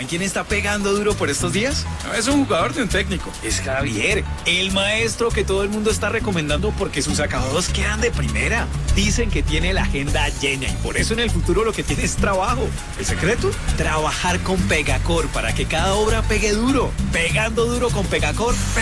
¿saben quién está pegando duro por estos días? No es un jugador de un técnico, es Javier, el maestro que todo el mundo está recomendando porque sus acabados quedan de primera. Dicen que tiene la agenda llena y por eso en el futuro lo que tiene es trabajo. ¿El secreto? Trabajar con Pegacor para que cada obra pegue duro. Pegando duro con Pegacor.